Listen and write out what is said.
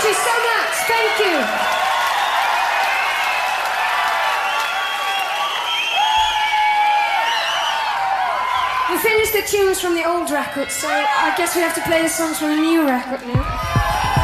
Thank you so much. Thank you. We finished the tunes from the old record, so I guess we have to play the songs from the new record now.